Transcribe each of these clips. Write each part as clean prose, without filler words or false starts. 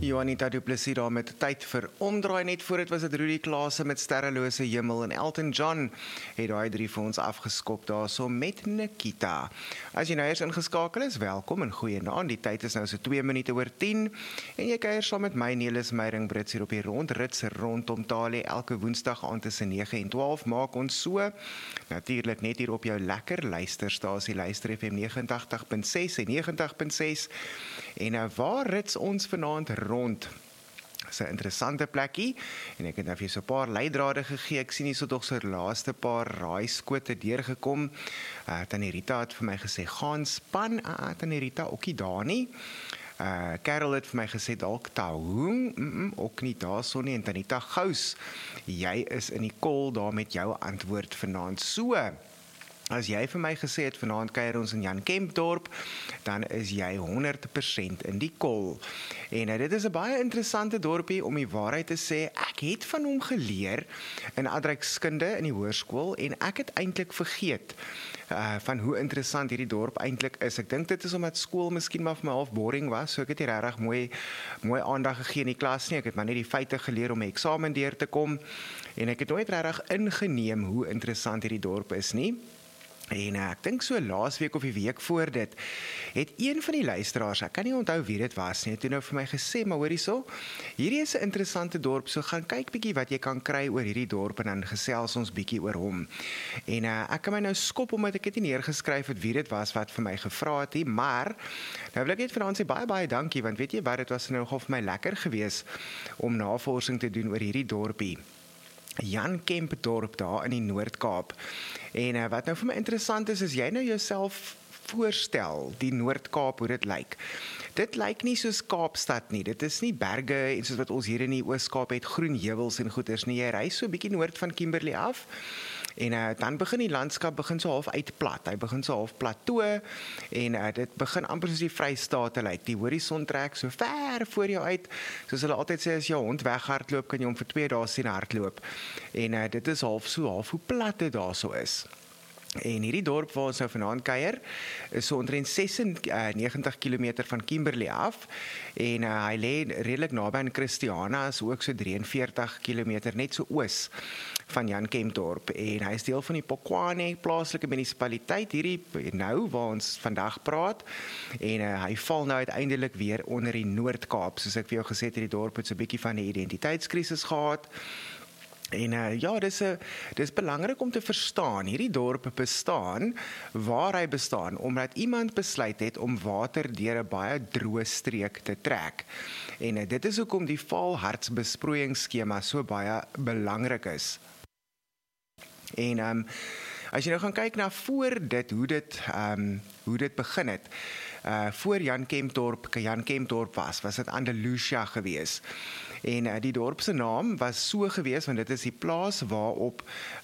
Juanita Du Plessis daar met tyd vir omdraai. Net voor dit was dit Rudy Klaasen met Sterrelose Hemel en Elton John het daai drie vir ons afgeskop daarso met Nikita. As jy nou eers ingeskakel is, welkom en goeienaand. Die tyd is nou so 2 minute oor 10 en jy kuier saam met my Nelis Meyring Brits hier op die rondrits rondom Talie elke woensdag aand tussen 9 en 12 maak ons so natuurlik net hier op jou lekker luisterstasie Luister FM 89.6 en 90.6 en waar rits ons vanaand rond? Dis 'n interessante plekkie en ek het nou vir so 'n paar leidrade gegee. Ek sien hierso tog so laaste paar raaiskote deurgekom. Tannie Rita het vir my gesê gaan span. Tannie Rita ookie daar nie. Karel het vir my gesê dalk Tahoeng, ook nie daarso nie. En Tanita Gous, jy is in die kol daar met jou antwoord vanaand. So, as jy vir my gesê het vanaand kuier ons in Jan Kempdorp, dan is jy 100% in die kol. En dit is 'n baie interessante dorpie om die waarheid te sê. Ek het van hom geleer in aardrykskunde in die hoërskool en ek het eintlik vergeet van hoe interessant hierdie dorp eintlik is. Ek dink dit is omdat skool miskien maar vir my half boring was, so ek het nie regtig mooi aandag gegee in die klas nie. Ek het maar net die feite geleer om my eksamen deur te kom en ek het nooit regtig ingeneem hoe interessant hierdie dorp is nie. En ek dink so laasweek of die week voor dit, het een van die luisteraars, ek kan nie onthou wie dit was nie, het toe nou vir my gesê, maar hoor hierso, hierdie is 'n interessante dorp, so gaan kyk bietjie wat jy kan kry oor hierdie dorp en dan gesels ons bietjie oor hom. En ek kan my nou skop omdat ek het nie neergeskryf het wie dit was wat vir my gevra het nie, maar nou wil ek net vanaand sê baie dankie, want weet jy wat, dit was nou nogal vir my lekker gewees om navorsing te doen oor hierdie dorpie. Jan Kempdorp daar in die Noord-Kaap. En wat nou vir my interessant is jy nou jouself voorstel, die Noord-Kaap, hoe dit lyk. Dit lyk nie soos Kaapstad nie, dit is nie berge en soos wat ons hier in die Oos-Kaap het, groen heuwels en goeters nie, jy reis so 'n bietjie noord van Kimberley af, en dan begin die landskap so half uitplat, hy begin so half plateau, en dit begin amper soos die Vrystaat te lyk, die horison trek so ver voor jou uit, soos hulle altyd sê, as jou hond weghardloop, kan jy hom vir 2 dae sien hardloop, en dit is half hoe plat dit daar so is. En hierdie dorp waar ons nou vanaand kuier, is so omtrent 96 km van Kimberley af, en hy lê redelik naby aan Christiana, is ook so 43 km net so oos van Jan Kempdorp, en hy is deel van die Polokwane plaaslike munisipaliteit, hierdie nou waar ons vandag praat, en hy val nou uiteindelik weer onder die Noord-Kaap, soos ek vir jou gesê het, die dorp het so 'n bietjie van 'n identiteitskrisis gehad. En ja, dis belangrik om te verstaan, hierdie dorp bestaan, waar hy bestaan, omdat iemand besluit het om water deur 'n baie droë streek te trek. En dit is hoekom die Vaalhartsbesproeiingsskema so baie belangrik is. En as jy nou gaan kyk na voor dit, hoe dit begin het, voor Jan Kempdorp was dit Andalusia gewees. En die dorp se naam was so gewees, want dit is die plaas waarop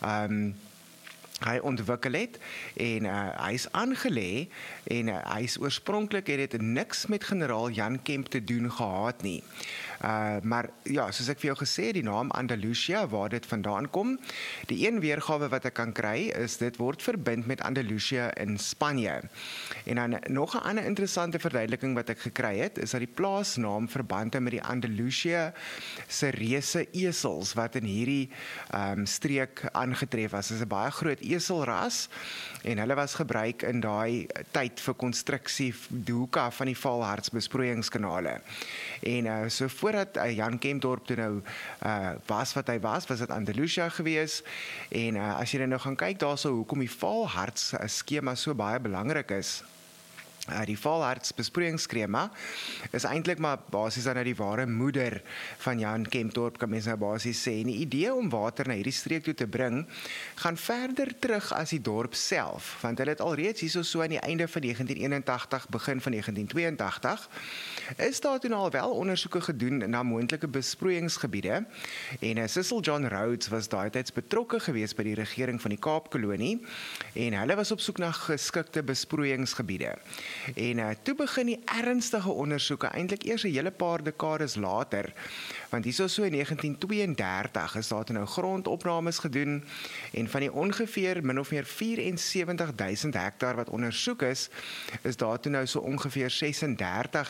hy ontwikkel het, en hy is aangelê, en hy is oorspronklik het dit niks met generaal Jan Kemp te doen gehad nie. Maar ja, soos ek vir jou gesê, die naam Andalusia, waar dit vandaan kom, die een weergawe wat ek kan kry, is dit word verbind met Andalusia in Spanje. En dan nog 'n ander interessante verduideliking wat ek gekry het, is dat die plaasnaam verband hou met die Andalusia se reuse esels, wat in hierdie streek aangetref was. Dit is 'n baie groot eselras, en hulle was gebruik in daai tyd vir konstruksie hoeka van die Vaalhartsbesproeiingskanale. En so voordat Jan Kempdorp toe nou was wat hy was dit Andalusia gewees, en as jy nou gaan kyk daarso hoekom die Vaalharts skema so baie belangrik is, die Vaalhartsbesproeiingsskema is eintlik maar basies dan nou die ware moeder van Jan Kempdorp, kan mens nou basies sê. En die idee om water na hierdie streek toe te bring, gaan verder terug as die dorp self, want hulle het alreeds hierso so aan die einde van 1981, begin van 1982, is daar toen al wel ondersoeke gedoen na moontlike besproeiingsgebiede, en Cecil John Rhodes was daai tyds betrokke gewees by die regering van die Kaapkolonie, en hulle was op soek na geskikte besproeiingsgebiede. En toe begin die ernstige ondersoeke, eintlik eers 'n hele paar dekades later, want hierso so in 1932 is daar nou grondopnames gedoen, en van die ongeveer min of meer 74.000 hektaar wat ondersoek is daar toe nou so ongeveer 36.000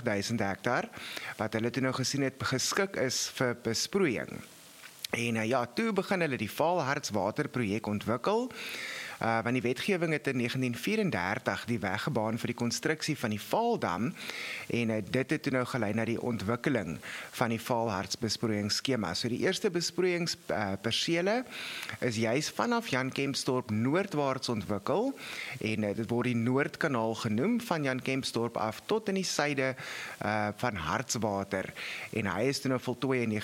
hektar, wat hulle toe nou gesien het geskik is vir besproeiing. En ja, toe begin hulle die Vaalhartswaterprojek ontwikkel, want die wetgewing het in 1934 die weg gebaan vir die konstruksie van die Vaaldam, en dit het toe nou gelei na die ontwikkeling van die Vaalhartsbesproeiingsskema. So die eerste besproeiingspersele is juis vanaf Jan Kempsdorp noordwaarts ontwikkel, en dit word die Noordkanaal genoem, van Jan Kempsdorp af tot in die suide van Hartswater, en hy is toe nou voltooi in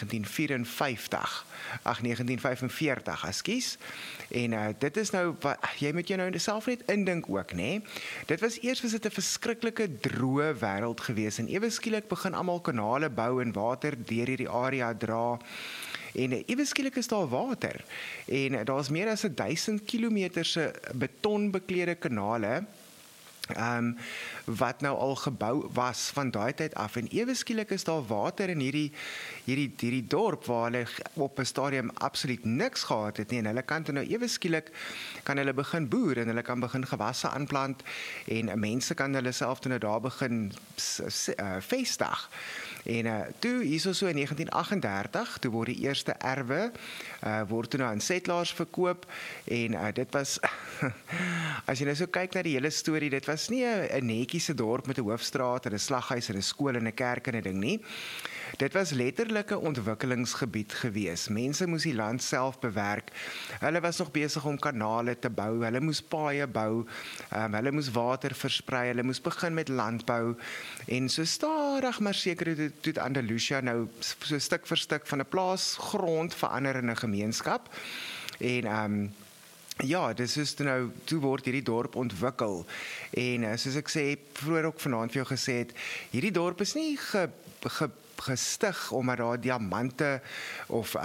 1945, ekskuus, en dit is nou, jy moet jou nou self net indink ook, né? Dit was eers dit 'n verskriklike droë wêreld gewees, en ewe skielik begin almal kanale bou en water deur hierdie area dra, en ewe skielik is daar water, en daar's meer as 1000 kilometer se betonbeklede kanale, wat nou al gebou was van daai tyd af, en ewe skielik is daar water in hierdie dorp waar hulle op 'n stadium absoluut niks gehad het nie, en hulle kan nou ewe skielik kan hulle begin boer, en hulle kan begin gewasse aanplant, en mense kan hulle self nou daar begin vestig. En toe, hierso so in 1938, toe word die eerste erwe, word toe nou aan settlers verkoop, en dit was, as jy nou so kyk na die hele storie, dit was nie 'n netjiese dorp met 'n hoofstraat en 'n slaghuis en 'n skool en 'n kerk en 'n ding nie. Dit was letterlik 'n ontwikkelingsgebied gewees. Mense moes die land self bewerk. Hulle was nog besig om kanale te bou, hulle moes paaie bou, hulle moes water versprei, hulle moes begin met landbou, en so stadig maar seker het Andalusia nou so stuk vir stuk van 'n plaasgrond verander in 'n gemeenskap, en ja, dis is nou, toe word hierdie dorp ontwikkel, en soos ek sê, vroeër ook vanaand vir jou gesê het, hierdie dorp is nie gestig omdat daar diamante of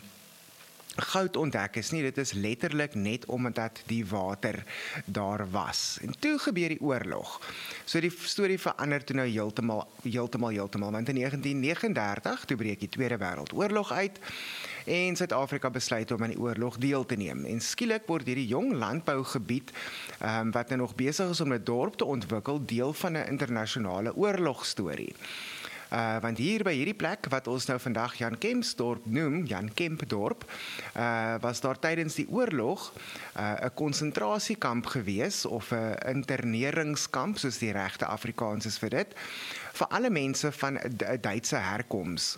goud ontdek is nie, dit is letterlik net omdat die water daar was. En toe gebeur die oorlog. So die storie verander toe nou heeltemal, want in 1939, toe breek die Tweede Wêreldoorlog uit, en Suid-Afrika besluit om aan die oorlog deel te neem. En skielik word hierdie jong landbougebied, wat nou nog besig is om 'n dorp te ontwikkel, deel van 'n internasionale oorlogstorie. Want hier by hierdie plek, wat ons nou vandag Jan Kempsdorp noem, Jan Kempdorp, was daar tydens die oorlog 'n konsentrasiekamp gewees, of 'n interneringskamp, soos die regte Afrikaans is vir dit, vir alle mense van 'n Duitse herkoms.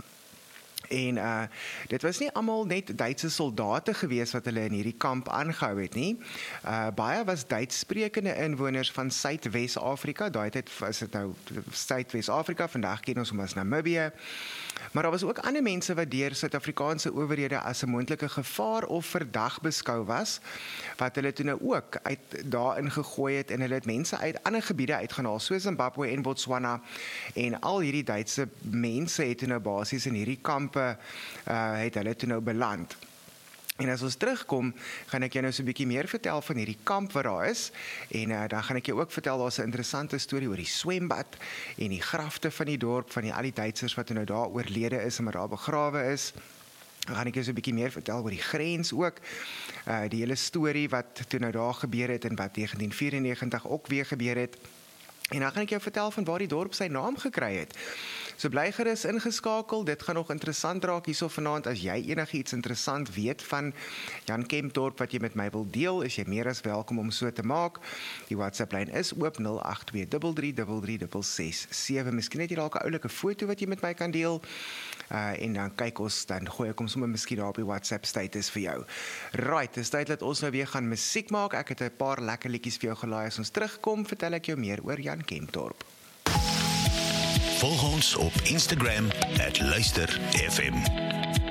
En dit was nie almal net Duitse soldate gewees wat hulle in hierdie kamp aangehou het nie. Baie was Duitssprekende inwoners van Suidwes-Afrika. Daai tyd was dit nou Suidwes-Afrika, vandag ken ons hom as Namibië. Maar daar was ook ander mense wat deur Suid-Afrikaanse owerhede as 'n moontlike gevaar of verdag beskou was, wat hulle toe nou ook uit daarin gegooi het, en hulle het mense uit ander gebiede uitgehaal, soos Zimbabwe en Botswana, en al hierdie Duitse mense het toe nou basies in hierdie kampe het hulle toe nou beland. En as ons terugkom, gaan ek jou nou so 'n bietjie meer vertel van hierdie kamp wat daar is, en dan gaan ek jou ook vertel, daar's 'n interessante storie oor die swembad en die grafte van die dorp, van al die Duitsers wat nou daar oorlede is en wat daar begrawe is. Dan gaan ek jou so 'n bietjie meer vertel oor die grens ook, die hele storie wat toe nou daar gebeur het, en wat 1994 ook weer gebeur het. En dan gaan ek jou vertel van waar die dorp sy naam gekry het. So bly gerus ingeskakel, dit gaan nog interessant raak hierso vanaand. As jy enigiets interessant weet van Jan Kempdorp wat jy met my wil deel, is jy meer as welkom om so te maak. Die WhatsApp-lyn is oop 0823333667. Miskien het jy dalk 'n oulike foto wat jy met my kan deel, en dan kyk ons, dan gooi ek hom sommer miskien daar op die WhatsApp status vir jou. Right, dis tyd dat ons nou weer gaan musiek maak. Ek het 'n paar lekker liedjies vir jou gelaai. As ons terugkom, vertel ek jou meer oor Jan Kempdorp. Volg ons op Instagram @luisterfm.